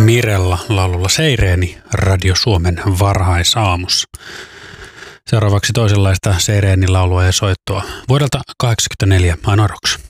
Mirella laululla Seireeni Radio Suomen varhaisaamussa. Seuraavaksi toisenlaista Seireenin laulua ja soittoa vuodelta 1984 Aina Roks.